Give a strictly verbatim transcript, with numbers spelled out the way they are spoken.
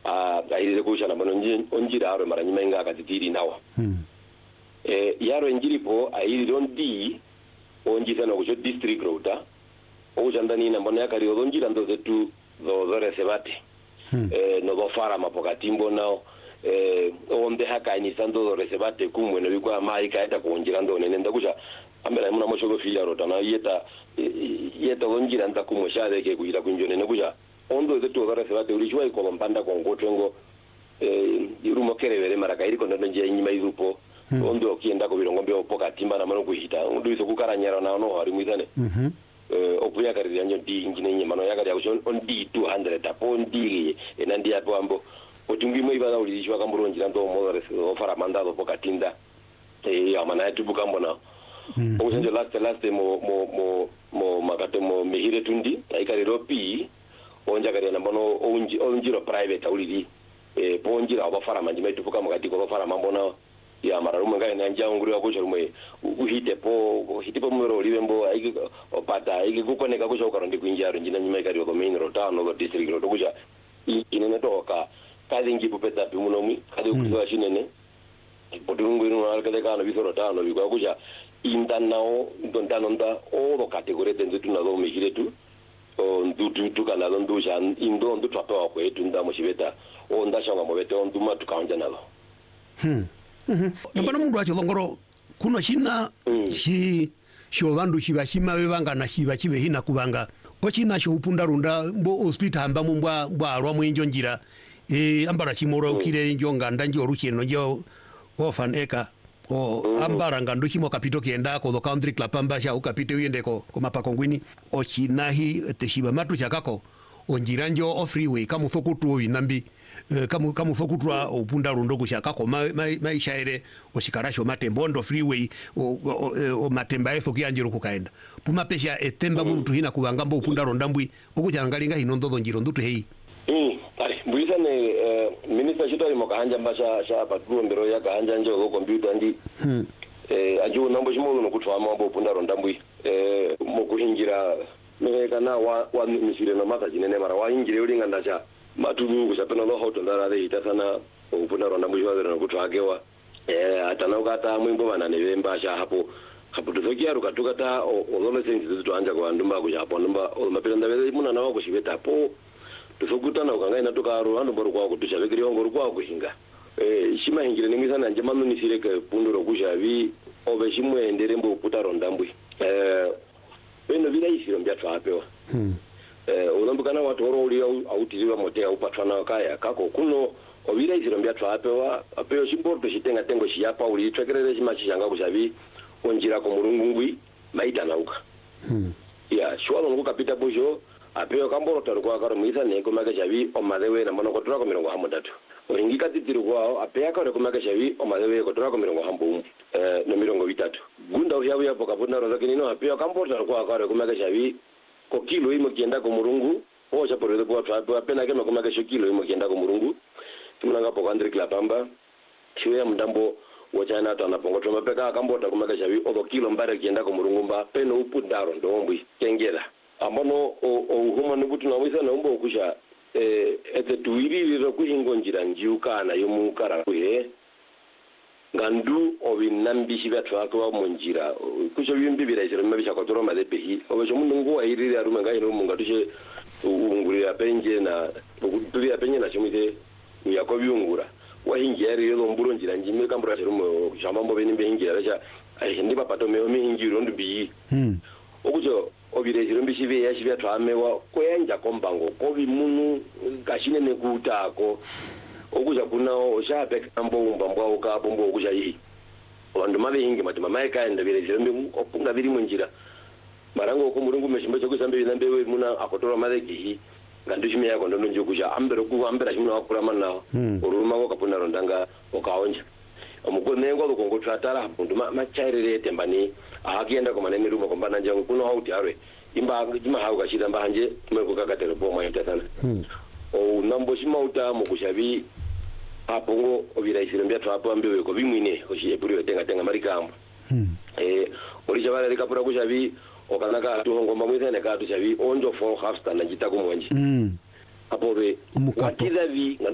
a gaire kusha na manonji onjira aro mara nyima inga akatitiri nawa hmm. eh yaro njiri po airi don di onji sana kucho district road o jandani na mbona yakari onjira ndo zetu zo zo resebate hmm. eh no go fara mapokatimbo nao eh onde haka ni sando zo resebate kumwe no bikwa mai kaita kuonjira ndo nene ndakusha ambela muna moshogo fili rota na yeta yeta onjira nda kumwe shade ke kujira kunjone nekusha ondo zetu zo resebate ulichwa iko mpanda kwa ngotwengo eh irumo kerevere maraka iri kondo nje nyima izupo hmm. ondo okienda ko birongo mbyo poka timba na mano kuhita ndo iso kukaranyara na no hari muizane mhm eh okuya kari yanyo di ngine nyima no yakari yakushon on di two hundred upon di enandi yapo ambo otungi mo ibada ulishwa kamburonjira ndo mo ofara mandado poka tinda eh ya mana tubuka mbona mm. osenjo last last mo mo mo mo makate mo mihire tundi aikari ropi onja kari na mbono onji onjiro private ulidi eh ponjira abafara manjima tubuka makati ko bafara mambona ya mararume ngai na njanguri wa kusha rumwe uhite po hite po mwero libembo aiki opata aiki kukoneka kusha ukarondi kuinjaro njina nyima ikari ko main road town no district road kusha inene toka kazi ngipo pesa pimunomi kazi ukuzo shinene podungu ino alkade kana bisoro town bikwa kusha indanao ndondano nda oro category denzo tunazo mihiretu o ndutu tukana ndusha indo ndu twapewa kwetu ndamo shibeta o ndashanga mobete on duma tukanja nalo hmm mhm nabana mundu acho longoro kuno shina mm. shi sho vandu shiba shima bebanga na shiba chibe hina kubanga ochina sho upunda runda mbo hospital amba mumbwa bwarwa mwenjo njira e ambara chimoro mm. ukire njonga ndanji oruchino njo ofan eka o mm. ambara ngandu chimo kapito kienda ko the country club amba sha ukapite uyende ko komapako ngwini ochina hi teshiba matu chakako onjira njo o freeway kamu fokutu inambi Uh, kamu kamu fokutwa mm. upunda rundo kushaka ko maisha ma, ere oshikarasho matembondo freeway o, o, o, o matemba efo kianjiro kukaenda puma pesha etemba mm. muntu hina kubangambo upunda rondambwi okujangalinga hino ndodo njiro ndutu hei mm ali buisa ne uh, minister chitali mokahanja mbasha sha patru ndero ya kahanja nje ko computer ndi hmm. eh ajo nambo shimo no kutwa mambo upunda rondambwi eh mokuhingira meka na wa, wa misire no mata jinene mara wa ingire ulinga ndacha matubu kusapena lo hoto ndara ita sana upunda ronda mwisho na kutwagewa eh atana ukata mwimbo bana ne bemba sha hapo hapo tuzokia rukatuka ta olole sensi tuanja kwa ndumba kuja hapo ndumba mapira ndabeze muna nawo kushibeta hapo tuzokutana ukanga ina toka ro ando boru kwa kutusha vekiri ongo kwa kuhinga eh shima hingire ningi sana nje manu nisireke punduro kusha vi obe shimwe endere mbo uputa ronda mbwi eh beno vila isiro mbya twapewa hmm. eh unambukana watu oro uli autiliwa motea upatwana kaya kako kuno obira iziro mbya twapewa apeo shimborto shitenga tengo shiyapa uli twekerere shimachishanga kushavi onjira ko murungungwi maita nauka hmm. ya shwalo ngukapita busho apeo kamboro tarukwa karo mwisa neko make shavi omadewe na mono kotura ko mirongo hamodatu oringika titiru kwao apea karo ko make shavi omadewe kotura ko mirongo hambo eh no mirongo bitatu gunda uyabu yapo kapunda rozakini no apeo kamboro tarukwa karo ko make shavi ko kilo imo kienda ko murungu o cha porede kwa twa pena kema kuma kesho kilo imo kienda ko murungu tumulanga po country club amba chiwe mdambo wachana ata na pongo tuma peka kambota kuma kesho bi o kilo mbare kienda ko murungu mba peno upundaro ndo mbwi kengela ambono o huma nubutu na wisa na umbo kusha eh ete tuiri liro kuhingo njira njiuka na yomukara kuhe ngandu obinambi shibatwa ko munjira kusho bimbi birajira mabisha ko toro madebehi obesho mundu ngwa iriri aruma ngai no munga tushe ungurira penje na tubira penje na chimite uyako byungura wahingiye rero mburo njira njime kambura shirumo shamambo benimbe hingira acha ndi bapato me omi hingiro ndubi hmm okujo obirejiro mbishibe yashibatwa amewa ko yanja kombango ko bimunu gashine nekutako okuja kuna oshape kambo umba mbwa ukapo mbo okuja yi wandu mabe hingi matima maika enda birejiro mbi opunga biri munjira marango ko murungu meshimba cyo kusambe binambe we muna akotora madeki ngandushime yako ndo nje kuja ambere ku ambera shimuna akura manna uruma ko kapuna rondanga okaonja omugwe mengo ko ngo tratara bundu machairere tembani akienda ko manene ruma ko mbana njangu kuno hauti are imba jima hauka shida mbanje meko kakatero po maita sana o nambo shima uta mukushabi apongo obiraisiro mbya twapo ambewe ko bimwine oshi epuri tenga tenga marikambo eh olisha bale likapura kushabi okanaka tuhongomba mwithene katu shabi onjo for half stand njita kumwenji mm apobe watiza vi